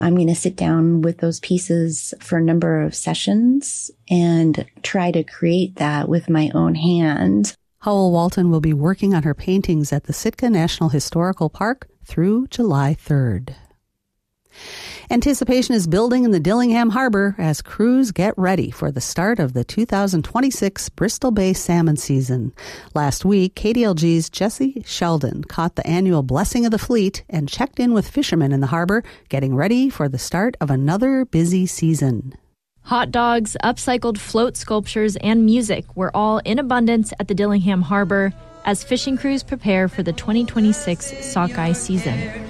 I'm going to sit down with those pieces for a number of sessions and try to create that with my own hand. Howell Walton will be working on her paintings at the Sitka National Historical Park through July 3rd. Anticipation is building in the Dillingham Harbor as crews get ready for the start of the 2026 Bristol Bay salmon season. Last week, KDLG's Jesse Sheldon caught the annual Blessing of the Fleet and checked in with fishermen in the harbor, getting ready for the start of another busy season. Hot dogs, upcycled float sculptures, and music were all in abundance at the Dillingham Harbor as fishing crews prepare for the 2026 sockeye season.